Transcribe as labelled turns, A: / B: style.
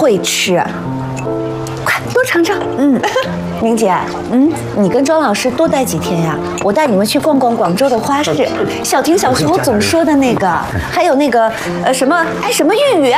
A: 会吃，快多尝尝。宁姐，你跟庄老师多待几天呀？我带你们去逛逛广州的花市，小婷小时候总说的那个，还有那个什么玉宇啊。